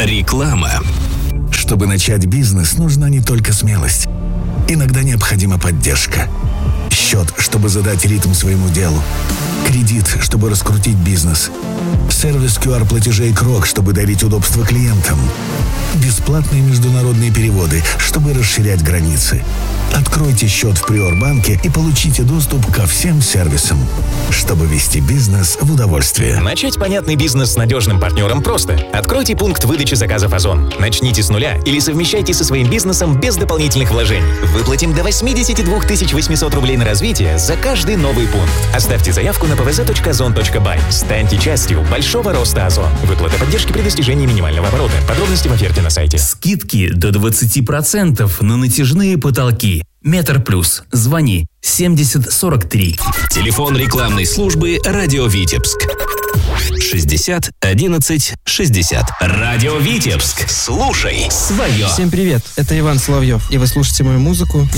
Реклама. Чтобы начать бизнес, нужна не только смелость. Иногда необходима поддержка. Счет, чтобы задать ритм своему делу. Кредит, чтобы раскрутить бизнес. Сервис QR-платежей Крок, чтобы дарить удобство клиентам. Бесплатные международные переводы, чтобы расширять границы. Откройте счет в Приорбанке и получите доступ ко всем сервисам, чтобы вести бизнес в удовольствие. Начать понятный бизнес с надежным партнером просто. Откройте пункт выдачи заказов Озон. Начните с нуля или совмещайте со своим бизнесом без дополнительных вложений. Выплатим до 82 800 рублей на развитие за каждый новый пункт. Оставьте заявку на pvz.ozon.by. Станьте частью большого роста Озон. Выплата поддержки при достижении минимального оборота. Подробности в оферте на сайте. Скидки до 20% на натяжные потолки. Метр Плюс. Звони 70 43. Телефон рекламной службы «Радио Витебск». 60 11 60. Радио Витебск. Слушай свое. Всем привет, это Иван Соловьев, и вы слушаете мою музыку